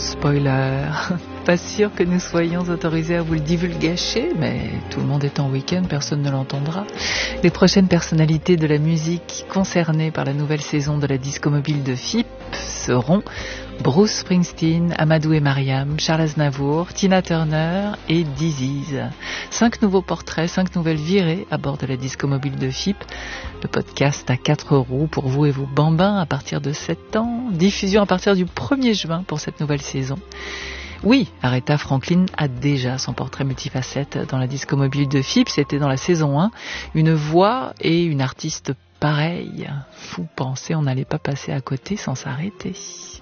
spoiler. Pas sûr que nous soyons autorisés à vous le divulgacher, mais tout le monde est en week-end, personne ne l'entendra. Les prochaines personnalités de la musique concernées par la nouvelle saison de la Disco Mobile de FIP seront Bruce Springsteen, Amadou et Mariam, Charles Aznavour, Tina Turner et Disease. 5 nouveaux portraits, 5 nouvelles virées à bord de la Disco Mobile de FIP. Le podcast à 4 € pour vous et vos bambins à partir de 7 ans. Diffusion à partir du 1er juin pour cette nouvelle saison. Oui, Aretha Franklin a déjà son portrait multifacette dans la Disco Mobile de FIP. C'était dans la saison 1. Une voix et une artiste pareille. Fou penser on n'allait pas passer à côté sans s'arrêter.